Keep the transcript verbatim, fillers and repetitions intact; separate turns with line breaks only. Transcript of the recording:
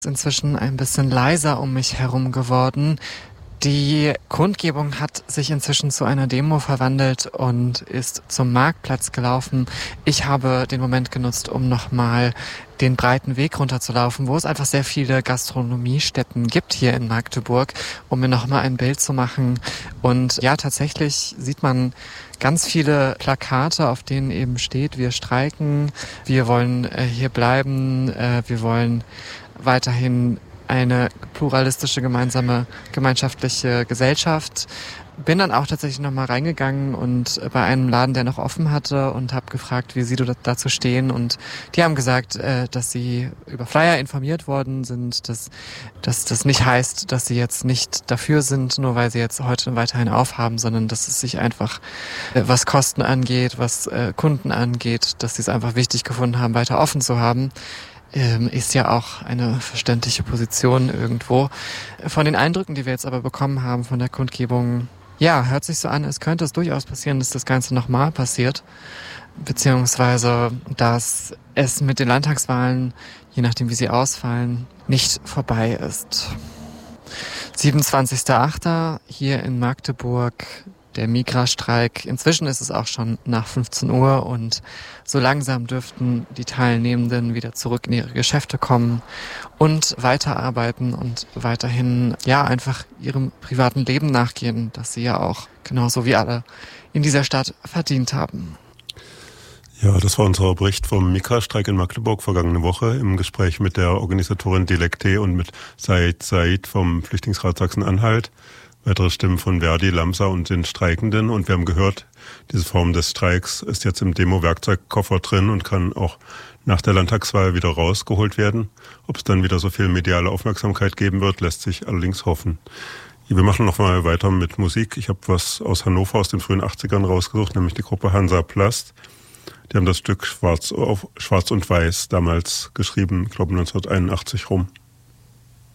Inzwischen ein bisschen leiser um mich herum geworden. Die Kundgebung hat sich inzwischen zu einer Demo verwandelt und ist zum Marktplatz gelaufen. Ich habe den Moment genutzt, um nochmal den breiten Weg runterzulaufen, wo es einfach sehr viele Gastronomiestätten gibt hier in Magdeburg, um mir nochmal ein Bild zu machen. Und ja, tatsächlich sieht man ganz viele Plakate, auf denen eben steht, wir streiken, wir wollen äh, hier bleiben, äh, wir wollen weiterhin eine pluralistische, gemeinsame, gemeinschaftliche Gesellschaft. Bin dann auch tatsächlich nochmal reingegangen und bei einem Laden, der noch offen hatte, und habe gefragt, wie sie dazu stehen. Und die haben gesagt, dass sie über Flyer informiert worden sind, dass, dass das nicht heißt, dass sie jetzt nicht dafür sind, nur weil sie jetzt heute weiterhin aufhaben, sondern dass es sich einfach, was Kosten angeht, was Kunden angeht, dass sie es einfach wichtig gefunden haben, weiter offen zu haben. Ist ja auch eine verständliche Position irgendwo. Von den Eindrücken, die wir jetzt aber bekommen haben von der Kundgebung, ja, hört sich so an, als könnte es durchaus passieren, dass das Ganze nochmal passiert. Beziehungsweise, dass es mit den Landtagswahlen, je nachdem wie sie ausfallen, nicht vorbei ist. siebenundzwanzigster achter hier in Magdeburg. Der Migra-Streik. Inzwischen ist es auch schon nach fünfzehn Uhr und so langsam dürften die Teilnehmenden wieder zurück in ihre Geschäfte kommen und weiterarbeiten und weiterhin ja einfach ihrem privaten Leben nachgehen, das sie ja auch genauso wie alle in dieser Stadt verdient haben.
Ja, das war unser Bericht vom Migra-Streik in Magdeburg vergangene Woche im Gespräch mit der Organisatorin Dilekte und mit Said Said vom Flüchtlingsrat Sachsen-Anhalt. Weitere Stimmen von Verdi, Lamsa und den Streikenden. Und wir haben gehört, diese Form des Streiks ist jetzt im Demo-Werkzeugkoffer drin und kann auch nach der Landtagswahl wieder rausgeholt werden. Ob es dann wieder so viel mediale Aufmerksamkeit geben wird, lässt sich allerdings hoffen. Wir machen noch mal weiter mit Musik. Ich habe was aus Hannover aus den frühen achtzigern rausgesucht, nämlich die Gruppe Hansaplast. Die haben das Stück Schwarz, auf, Schwarz und Weiß damals geschrieben, ich glaube neunzehnhunderteinundachtzig rum.